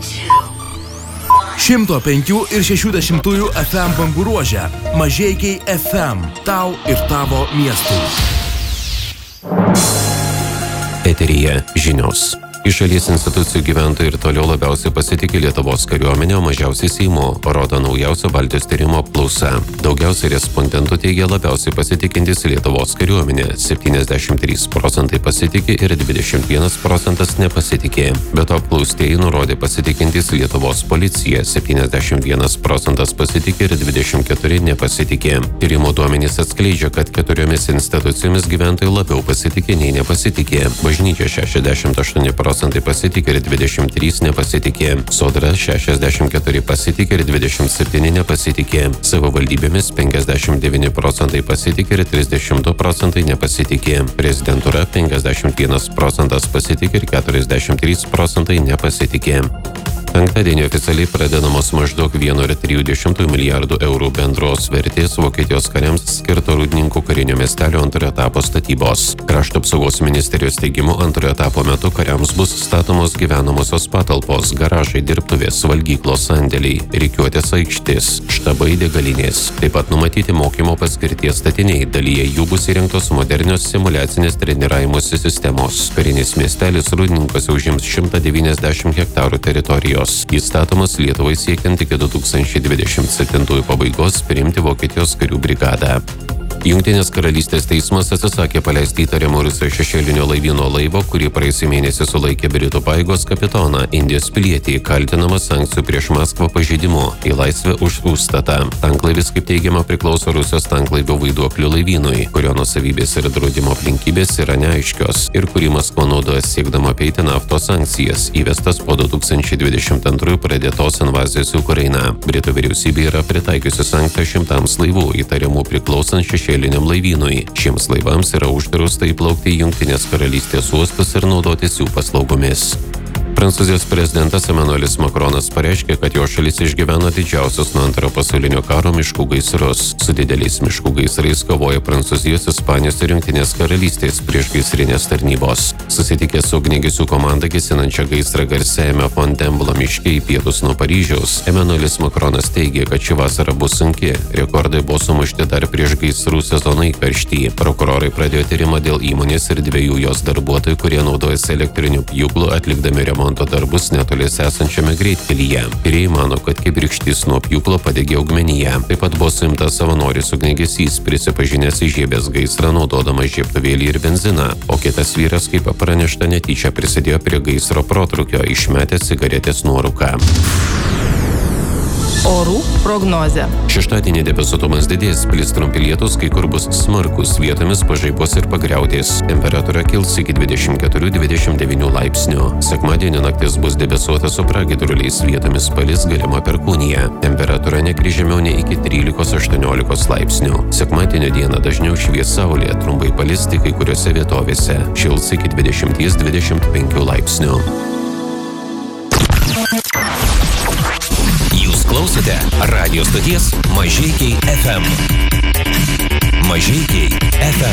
105,6 FM bangų ruože. Mažeikiai FM. Tau ir tavo miestui. Eteryje žinios. Iš šalies institucijų gyventojai ir toliau labiausiai pasitikė Lietuvos kariuomenė, o mažiausiai Seimu, rodo naujausio Baltijos tyrimo apklausa. Daugiausiai respondentų teigia labiausiai pasitikintis Lietuvos kariuomenė, 73% pasitikė ir 21% nepasitikė. Bet apklaustieji nurodė pasitikintis Lietuvos policija, 71% pasitikė ir 24% nepasitikė. Tyrimo duomenys atskleidžia, kad 4 institucijomis gyventojai labiau pasitikė nei nepasitikė. Bažnyčia 68% pasitikė ir 23 nepasitikė. Sodra 64 pasitikė ir 27 nepasitikė. Savivaldybėmis 59% pasitikė ir 32% nepasitikė. Prezidentūra 51% pasitikė ir 43% nepasitikė. Penktadienį oficialiai pradedamos maždaug 1,3 milijardų eurų bendros vertės Vokietijos kariams skirto Rūdninkų karinio miestelio antrojo etapo statybos. Krašto apsaugos ministerijos teigimu antrojo etapo metu kariams bus statomos gyvenamosios patalpos, garažai, dirbtuvės, valgyklos, sandėliai, rikiuotės aikštės, štabai, degalinės. Taip pat numatyti mokymo paskirties statiniai, dalyje jų bus įrengtos modernios simuliacinės treniravimosi sistemos. Karinis miestelis Rūdninkuose užims 190 hektarų teritorijos. Jis statomas Lietuvai siekiant iki 2027 pabaigos priimti Vokietijos karių brigadą. Jungtinės karalystės teismas atsisakė paleisti įtariamo Rusijos šešėlinio laivyno laivo, kurį praėjusį mėnesį sulaikė Britų pajėgos kapitoną, Indijos pilietį, kaltinamą sankcijų prieš Maskvą pažeidimu, į laisvę už užstatą. Tanklaivis, kaip teigiama, priklauso Rusijos tanklaivio vaiduoklių laivynui, kurio nuosavybės ir draudimo aplinkybės yra neaiškios ir kurį Maskva naudoja siekdama apeiti naftos sankcijas, įvestas po 2022 pradėtos invazijos į Ukrainą. Britų vyriausybė yra pritaikiusi sankcijas 100 laivų įtariamų priklausant šešėliniam laivynui. Šiems laivams yra uždrausta įplaukti į Jungtinės karalystės uostus ir naudotis jų paslaugomis. Prancūzijos prezidentas Emmanuelis Macronas pareiškė, kad jo šalis išgyveno didžiausius nuo antrojo pasaulinio karo miškų gaisrus. Su dideliais miškų gaisrais kovoja Prancūzijos, Ispanijos ir Jungtinės karalystės priešgaisrinės tarnybos. Susitikęs su ugniagesių komanda gesinančia gaisrą garsiajame Fontainebleau miške į pietus nuo Paryžiaus, Emmanuelis Macronas teigė, kad ši vasara bus sunki. Rekordai buvo sumušti dar prieš gaisrų sezoną įkarštį. Prokurorai pradėjo tyrimą dėl įmonės ir 2 jos darbuotojų, kurie naudojasi elektriniu pjūklu atlikdami remontą darbus netoliese esančiame greitkelyje. Tyrėjai mano, kad kibirkštis nuo pjūklo padegė augmeniją. Taip pat buvo suimtas savanoris ugniagesys, prisipažinęs įžiebęs gaisrą naudodamas žiebtuvėlį ir benziną, o kitas vyras, kaip pranešta, netyčia prisidėjo prie gaisro protrūkio, išmetęs cigaretės nuorūką. Orų prognozė. Šeštadienį debesuotumas didės, plis trumpi lietūs, kai kur bus smarkus, vietomis pažaibos ir pagriaudės. Temperatūra kils iki 24-29 laipsnių. Sekmadienį naktis bus debesuota su pragiedruliais, vietomis palis, galima perkūnija. Temperatūra nekris žemiau nei iki 13-18 laipsnių. Sekmadienio dieną dažniau švies saulė, trumpai palis tik kai kuriuose vietovėse. Šils iki 20-25 laipsnių. Klausote radio stoties Mažeikiai FM. Mažeikiai FM.